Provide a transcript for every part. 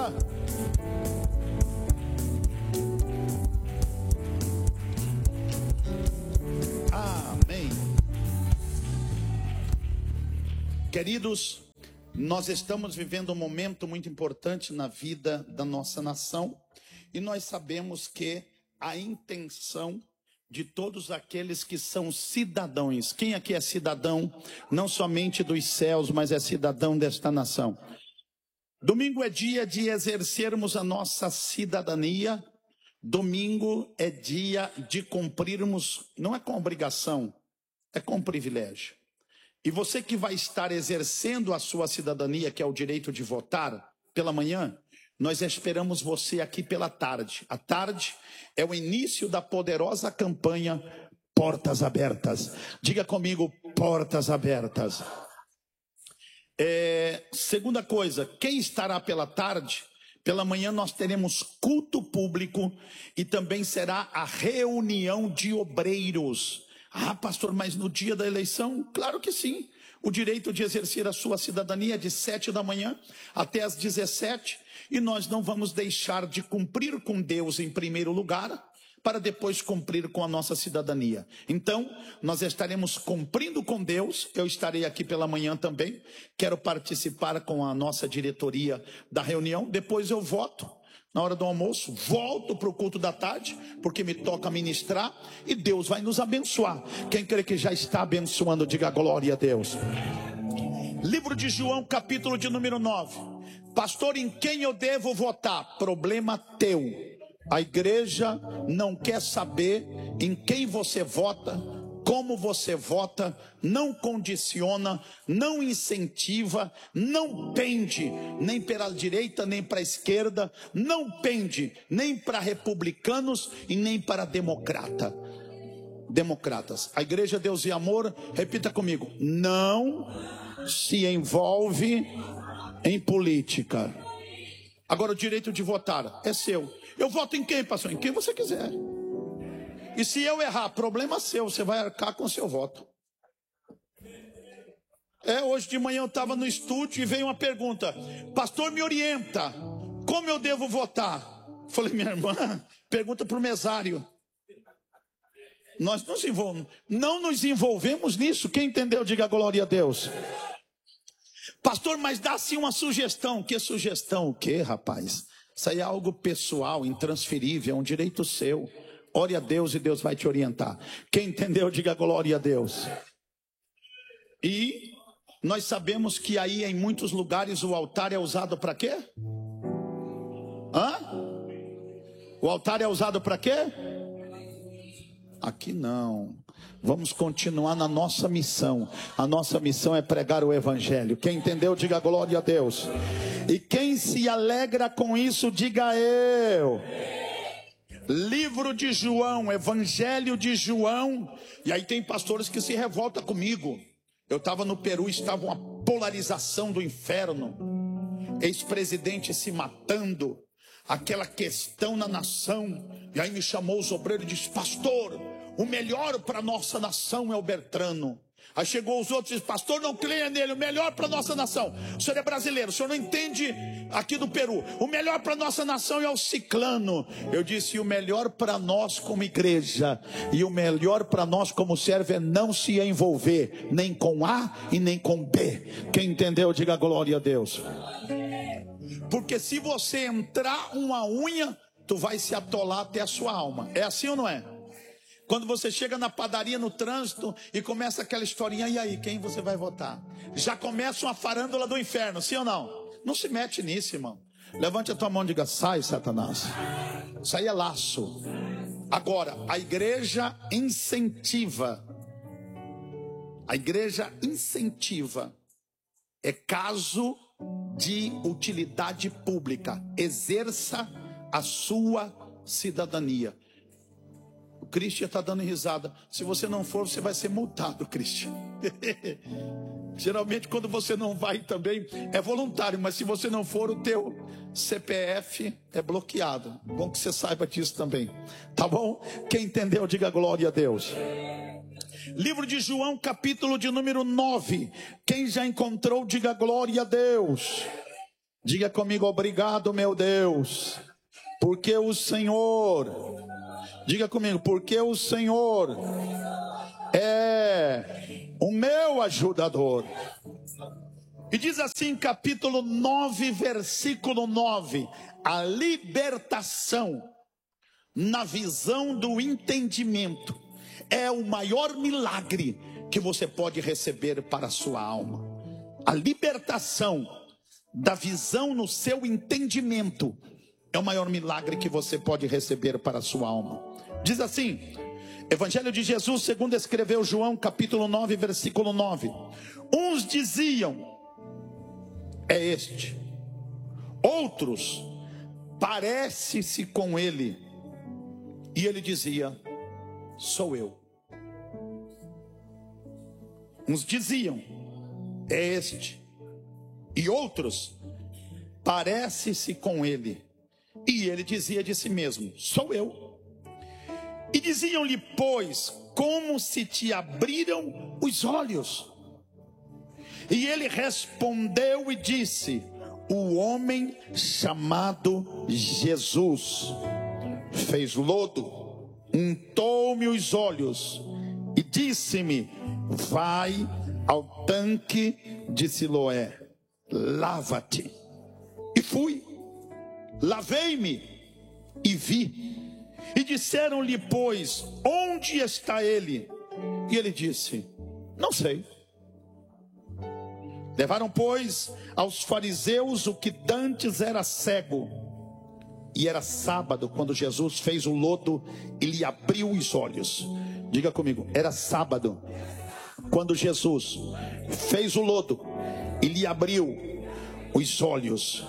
aleluia. Amém. Queridos, nós estamos vivendo um momento muito importante na vida da nossa nação e nós sabemos que a intenção de todos aqueles que são cidadãos, quem aqui é cidadão, não somente dos céus, mas é cidadão desta nação? Domingo é dia de exercermos a nossa cidadania. Domingo é dia de cumprirmos, não é com obrigação, é com privilégio. E você que vai estar exercendo a sua cidadania, que é o direito de votar, pela manhã, nós esperamos você aqui pela tarde. A tarde é o início da poderosa campanha Portas Abertas. Diga comigo, portas abertas. Segunda coisa, quem estará pela tarde? Pela manhã nós teremos culto público e também será a reunião de obreiros. Ah, pastor, mas no dia da eleição? Claro que sim. O direito de exercer a sua cidadania é de 7 da manhã até as 17. E nós não vamos deixar de cumprir com Deus em primeiro lugar, para depois cumprir com a nossa cidadania. Então, nós estaremos cumprindo com Deus. Eu estarei aqui pela manhã também. Quero participar com a nossa diretoria da reunião. Depois eu voto. Na hora do almoço, volto para o culto da tarde, porque me toca ministrar, e Deus vai nos abençoar. Quem crê que já está abençoando, diga glória a Deus. Livro de João, capítulo de número 9. Pastor, em quem eu devo votar? Problema teu. A igreja não quer saber em quem você vota, como você vota, não condiciona, não incentiva, não pende nem para a direita nem para a esquerda, não pende nem para republicanos e nem para democratas. A igreja Deus e Amor, repita comigo, não se envolve em política. Agora o direito de votar é seu. Eu voto em quem, pastor? Em quem você quiser. E se eu errar, problema seu, você vai arcar com o seu voto. Hoje de manhã eu estava no estúdio e veio uma pergunta. Pastor, me orienta, como eu devo votar? Falei, minha irmã, pergunta para o mesário. Nós não nos envolvemos nisso. Quem entendeu, diga glória a Deus. Pastor, mas dá sim uma sugestão. Que sugestão? O que, rapaz? Isso aí é algo pessoal, intransferível, é um direito seu. Ore a Deus e Deus vai te orientar. Quem entendeu, diga glória a Deus. E nós sabemos que aí em muitos lugares o altar é usado para quê? O altar é usado para quê? Aqui não. Vamos continuar na nossa missão. A nossa missão é pregar o evangelho. Quem entendeu, diga glória a Deus. E quem se alegra com isso, diga eu. Livro de João, Evangelho de João. E aí tem pastores que se revoltam comigo. Eu estava no Peru, estava uma polarização do inferno. Ex-presidente se matando. Aquela questão na nação. E aí me chamou os obreiros e disse, pastor, o melhor para a nossa nação é o Bertrano. Aí chegou os outros e disse, pastor, não creia nele, o melhor para a nossa nação. O senhor é brasileiro, o senhor não entende aqui do Peru. O melhor para a nossa nação é o ciclano. Eu disse, e o melhor para nós como igreja, e o melhor para nós como servo é não se envolver, nem com A e nem com B. Quem entendeu, diga glória a Deus. Porque se você entrar uma unha, tu vai se atolar até a sua alma. É assim ou não é? Quando você chega na padaria, no trânsito, e começa aquela historinha, e aí, quem você vai votar? Já começa uma farândola do inferno, sim ou não? Não se mete nisso, irmão. Levante a tua mão e diga, sai, Satanás. Isso aí é laço. Agora, a igreja incentiva. A igreja incentiva. É caso de utilidade pública. Exerça a sua cidadania. O Cristian está dando risada. Se você não for, você vai ser multado, Cristian. Geralmente quando você não vai também é voluntário, mas se você não for, o teu CPF é bloqueado. Bom que você saiba disso também. Tá bom? Quem entendeu, diga glória a Deus. Livro de João, capítulo de número 9. Quem já encontrou, diga glória a Deus. Diga comigo: obrigado, meu Deus, porque o Senhor, diga comigo, porque o Senhor é o meu ajudador. E diz assim, capítulo 9, versículo 9: a libertação na visão do entendimento é o maior milagre que você pode receber para a sua alma. A libertação da visão no seu entendimento é o maior milagre que você pode receber para a sua alma. Diz assim, Evangelho de Jesus segundo escreveu João, capítulo 9, versículo 9: uns diziam, é este. Outros, parece-se com ele. E ele dizia, sou eu. Uns diziam, é este. E outros, parece-se com ele. E ele dizia de si mesmo, sou eu. E diziam-lhe, pois, como se te abriram os olhos? E ele respondeu e disse, o homem chamado Jesus fez lodo, untou-me os olhos e disse-me, vai ao tanque de Siloé, lava-te. E fui, lavei-me e vi. E disseram-lhe, pois, onde está ele? E ele disse, não sei. Levaram, pois, aos fariseus o que dantes era cego. E era sábado quando Jesus fez o lodo e lhe abriu os olhos. Diga comigo, era sábado quando Jesus fez o lodo e lhe abriu os olhos.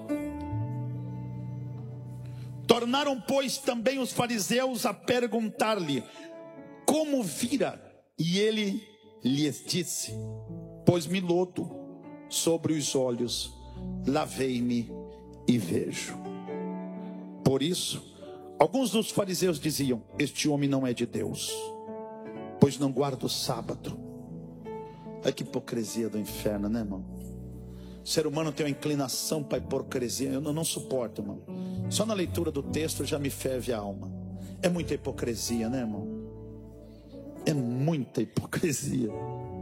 Tornaram, pois, também os fariseus a perguntar-lhe como vira. E ele lhes disse, pôs-me lodo sobre os olhos, lavei-me e vejo. Por isso, alguns dos fariseus diziam, este homem não é de Deus, pois não guarda o sábado. Olha que hipocrisia do inferno, né, irmão? O ser humano tem uma inclinação para a hipocrisia. Eu não suporto, irmão. Só na leitura do texto já me ferve a alma. É muita hipocrisia, né, irmão? É muita hipocrisia.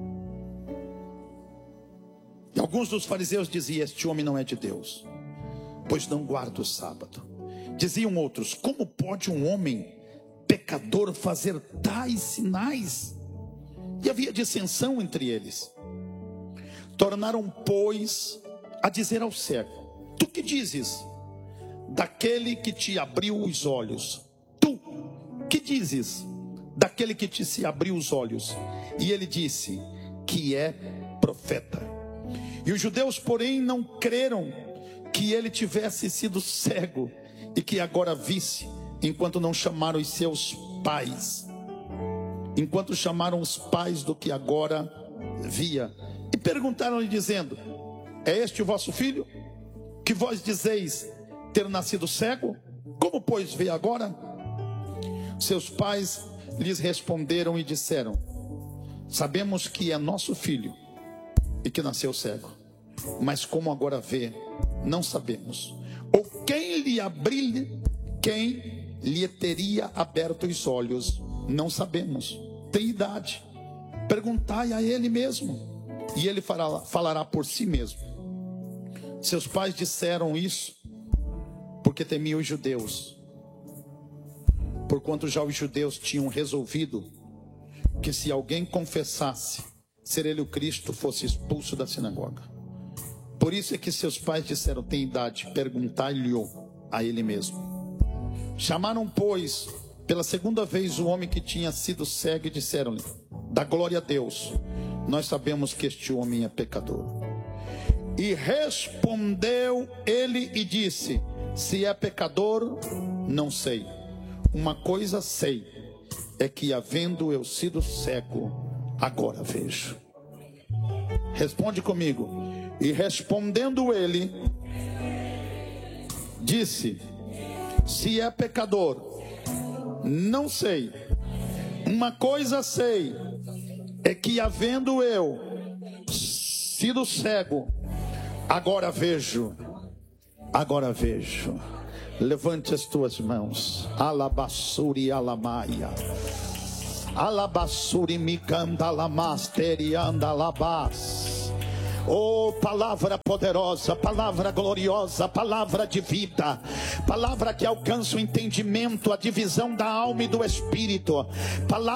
E alguns dos fariseus diziam, este homem não é de Deus, pois não guarda o sábado. Diziam outros, como pode um homem pecador fazer tais sinais? E havia dissensão entre eles. Tornaram, pois, a dizer ao cego, tu que dizes daquele que te abriu os olhos? Tu que dizes daquele que te se abriu os olhos? E ele disse que é profeta. E os judeus, porém, não creram que ele tivesse sido cego e que agora visse, enquanto não chamaram os seus pais, enquanto chamaram os pais do que agora via. E perguntaram-lhe dizendo, é este o vosso filho, que vós dizeis ter nascido cego? Como, pois, vê agora? Seus pais lhes responderam e disseram, sabemos que é nosso filho e que nasceu cego, mas como agora vê, não sabemos. Ou quem lhe teria aberto os olhos, não sabemos. Tem idade, perguntai a ele mesmo, e ele falará por si mesmo. Seus pais disseram isso porque temiam os judeus, porquanto já os judeus tinham resolvido que se alguém confessasse ser ele o Cristo, fosse expulso da sinagoga. Por isso é que seus pais disseram, tem idade, perguntai-lhe a ele mesmo. Chamaram, pois, pela segunda vez o homem que tinha sido cego e disseram-lhe, dá glória a Deus, nós sabemos que este homem é pecador. E respondeu ele e disse, se é pecador, não sei. Uma coisa sei, é que havendo eu sido cego, agora vejo. Responde comigo. E respondendo ele, disse, se é pecador, não sei. Uma coisa sei, é que havendo eu sido cego, agora vejo. Agora vejo. Levante as tuas mãos. Alabassuri alamaia. Alabassuri mikanda lamasteri andalabas. Oh, palavra poderosa, palavra gloriosa, palavra de vida, palavra que alcança o entendimento, a divisão da alma e do espírito, palavra